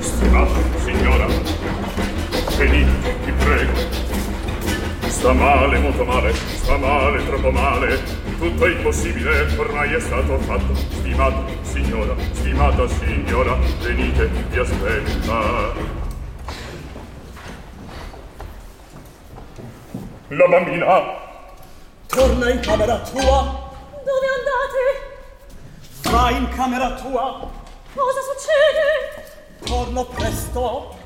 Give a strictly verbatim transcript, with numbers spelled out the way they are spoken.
Stimata signora, venite, vi prego. Sta male, molto male, sta male, troppo male. Tutto è impossibile, ormai è stato fatto. Stimata signora, stimata signora, venite, vi aspetta. La bambina torna in camera tua. Dove andate? Va in camera tua. Cosa succede? Torno presto.